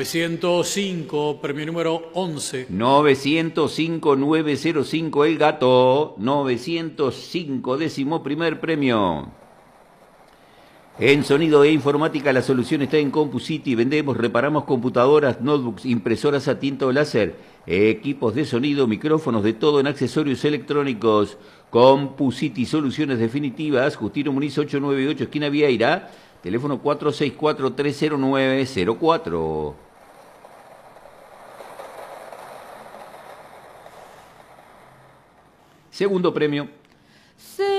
905, premio número 11. 905-905 El Gato. 905, 11º premio. En sonido e informática la solución está en CompuCity. Vendemos, reparamos computadoras, notebooks, impresoras a tinta o láser, equipos de sonido, micrófonos, de todo en accesorios electrónicos. CompuCity, soluciones definitivas. Justino Muniz 898, esquina Vieira. Teléfono 464-30904. Segundo premio.